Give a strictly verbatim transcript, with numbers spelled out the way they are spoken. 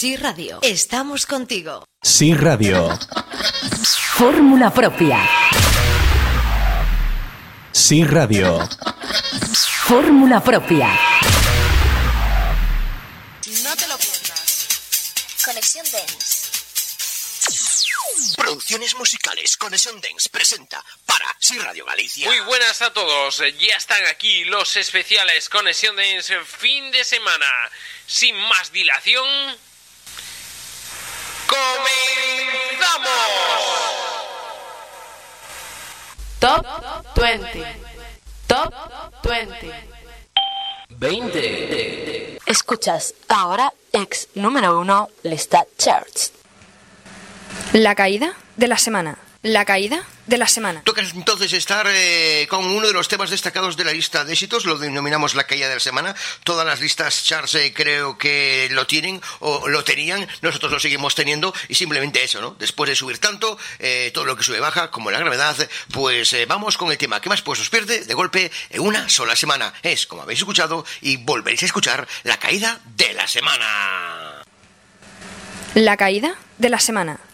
Sí Radio. Estamos contigo. Sí Radio. Fórmula propia. Sí Radio. Fórmula propia. No te lo pierdas. Conexión Dance. Producciones musicales Conexión Dance presenta para Sí Radio Galicia. Muy buenas a todos, ya están aquí los especiales Conexión Dance fin de semana. Sin más dilación, ¡comenzamos! Top veinte. Top veinte. veinte. Escuchas ahora ex número uno lista charts. La caída de la semana. La caída de la semana. Toca entonces estar eh, con uno de los temas destacados de la lista de éxitos, lo denominamos la caída de la semana. Todas las listas charts eh, creo que lo tienen o lo tenían, nosotros lo seguimos teniendo y simplemente eso, ¿no? Después de subir tanto, eh, todo lo que sube baja, como la gravedad, pues eh, vamos con el tema que más puestos pierde de golpe en una sola semana. Es, como habéis escuchado, y volveréis a escuchar, la caída de la semana. La caída de la semana.